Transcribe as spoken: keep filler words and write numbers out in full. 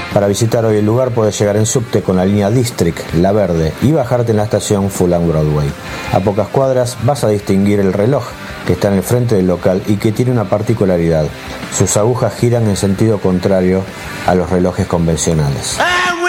Para visitar hoy el lugar puedes llegar en subte con la línea District, la verde, y bajarte en la estación Fulham Broadway. A pocas cuadras vas a distinguir el reloj que está en el frente del local y que tiene una particularidad: sus agujas giran en sentido contrario a los relojes convencionales.